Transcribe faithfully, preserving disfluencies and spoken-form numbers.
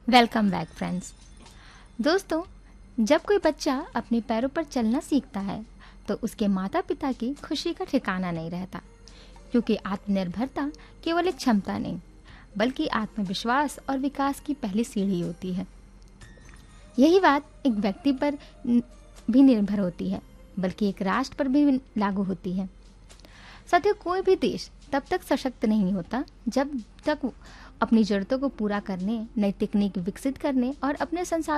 Welcome back friends. दोस्तों, जब कोई बच्चा अपने पैरों पर चलना सीखता है तो उसके माता पिता की खुशी का ठिकाना नहीं रहता, क्योंकि आत्मनिर्भरता केवल एक क्षमता नहीं बल्कि आत्मविश्वास और विकास की पहली सीढ़ी होती है। यही बात एक व्यक्ति पर न- भी निर्भर होती है, बल्कि एक राष्ट्र पर भी लागू होती है। साथियों, कोई भी देश तब तक सशक्त नहीं होता जब तक वो अपनी जरूरतों को पूरा करने, नई तकनीक विकसित करने और अपने संसाधनों